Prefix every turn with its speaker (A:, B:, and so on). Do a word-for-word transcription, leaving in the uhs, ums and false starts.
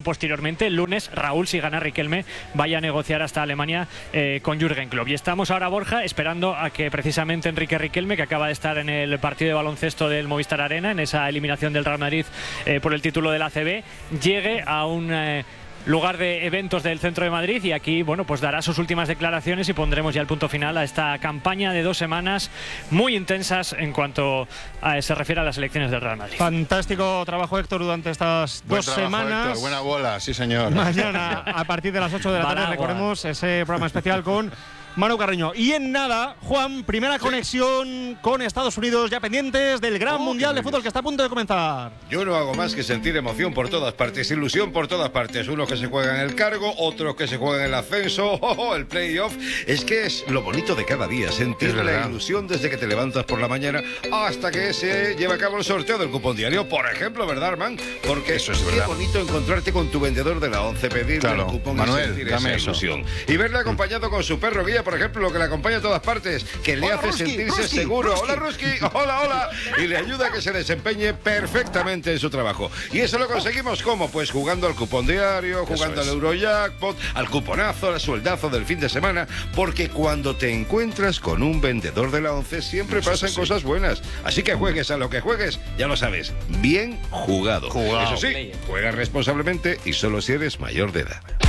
A: posteriormente, el lunes, Raúl, si gana Riquelme, vaya a negociar hasta Alemania eh, con Jürgen Klopp. Y estamos ahora, Borja, esperando a que precisamente Enrique Riquelme, que acaba de estar en el partido de baloncesto del Movistar Arena, en esa eliminación del Real Madrid eh, por el título de la A C B, llegue a un eh, lugar de eventos del centro de Madrid y aquí, bueno, pues dará sus últimas declaraciones y pondremos ya el punto final a esta campaña de dos semanas muy intensas en cuanto a, se refiere a las elecciones del Real Madrid.
B: Fantástico trabajo, Héctor, durante estas
C: Buen
B: dos
C: trabajo,
B: semanas.
C: Héctor, buena bola, sí señor.
B: Mañana, a partir de las ocho de la tarde,
A: Baragua.
B: recordemos ese programa especial con Manu Carreño. Y en nada, Juan, primera conexión con Estados Unidos, ya pendientes del Gran
D: Oh,
B: Mundial
D: qué
B: de Fútbol que está a punto de comenzar.
D: Yo no hago más que sentir emoción por todas partes, ilusión por todas partes. Unos que se juegan en el cargo, otros que se juegan en el ascenso, oh, oh, el playoff. Es que es lo bonito de cada día, sentir
C: Es
D: la
C: verdad.
D: ilusión desde que te levantas por la mañana hasta que se lleva a cabo el sorteo del cupón diario, por ejemplo, ¿verdad, Armand? Porque
C: Eso es
D: qué
C: verdad.
D: bonito encontrarte con tu vendedor de la once, pedirle
C: Claro.
D: el cupón
C: Manuel,
D: y sentir
C: dame
D: esa
C: eso.
D: ilusión. Y verle acompañado con su perro guía, por ejemplo, lo que le acompaña a todas partes, que le
C: Hola,
D: hace
C: Ruski,
D: sentirse
C: Ruski,
D: seguro.
C: Ruski.
D: Hola, Ruski, hola, hola. Y le ayuda a que se desempeñe perfectamente en su trabajo. Y eso lo conseguimos, ¿cómo? Pues jugando al cupón diario, jugando al
C: es.
D: Eurojackpot, al cuponazo, al sueldazo del fin de semana, porque cuando te encuentras con un vendedor de la once siempre
C: Eso
D: pasan
C: sí.
D: cosas buenas. Así que juegues a lo que juegues, ya lo sabes, bien jugado.
C: Jugado.
D: Eso sí, juega responsablemente y solo si eres mayor de edad.